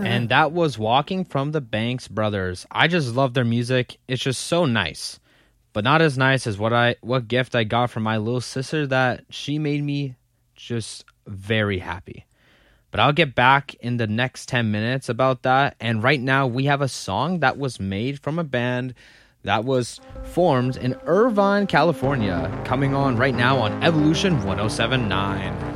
And that was Walking from the Banks Brothers. I just love their music. It's just so nice. But not as nice as what gift I got from my little sister that she made me just very happy. But I'll get back in the next 10 minutes about that. And right now we have a song that was made from a band that was formed in Irvine, California, coming on right now on Evolution 107.9.